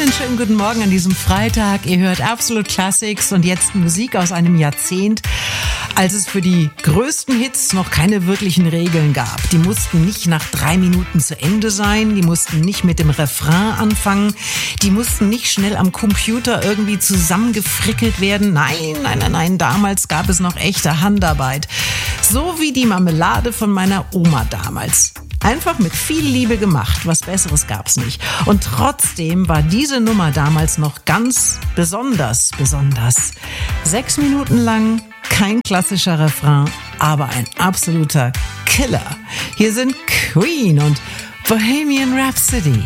Einen schönen guten Morgen an diesem Freitag. Ihr hört Absolute Classics und jetzt Musik aus einem Jahrzehnt, als es für die größten Hits noch keine wirklichen Regeln gab. Die mussten nicht nach 3 Minuten zu Ende sein, die mussten nicht mit dem Refrain anfangen, die mussten nicht schnell am Computer irgendwie zusammengefrickelt werden. Nein, damals gab es noch echte Handarbeit. So wie die Marmelade von meiner Oma damals. Einfach mit viel Liebe gemacht, was Besseres gab's nicht. Und trotzdem war diese Nummer damals noch ganz besonders. 6 Minuten lang, kein klassischer Refrain, aber ein absoluter Killer. Hier sind Queen und Bohemian Rhapsody.